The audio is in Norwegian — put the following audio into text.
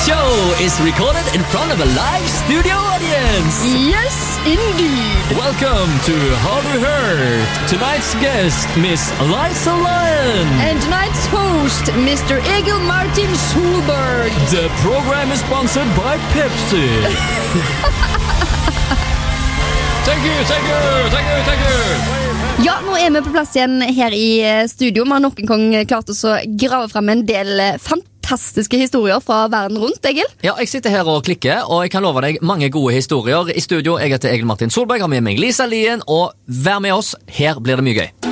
show is recorded in front of a live studio audience. Yes, indeed. Welcome to Harder Hurt. Tonight's guest, Miss Liza Lyon. And tonight's host, Mr. Egil Martin Solberg. The program is sponsored by Pepsi. Thank you. Ja, nå er vi på plass igjen her i studio. Vi har nok en gang klart oss å grave frem en del fantastiske historier fra verden rundt, Egil. Ja, jeg sitter her og klikker, og jeg kan love deg mange gode historier. I studio, jeg heter Egil Martin Solberg, har med meg Liza Lyon, og vær med oss, her blir det mye gøy.